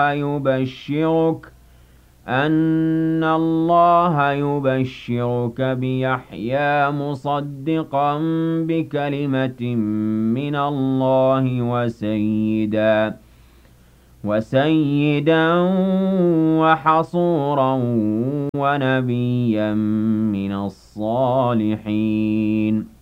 يبشرك بيحيى مصدقا بكلمة من الله وسيدا وحصورا ونبيا من الصالحين